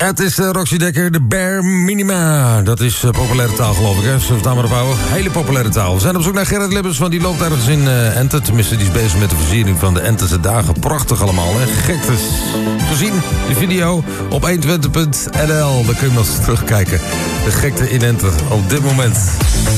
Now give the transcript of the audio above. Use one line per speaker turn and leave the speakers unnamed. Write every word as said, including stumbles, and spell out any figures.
Het is uh, Roxy Dekker, de Bare Minima. Dat is uh, populaire taal, geloof ik, hè? Zullen we het daar maar ophouden? Hele populaire taal. We zijn op zoek naar Gerrit Libbers, want die loopt ergens in uh, Ente. Tenminste, die is bezig met de versiering van de Entense dagen. Prachtig allemaal, hè? Gektes. Gezien, de video op honderdtwintig punt n l. Daar kun je nog eens terugkijken. De gekte in Ente op dit moment.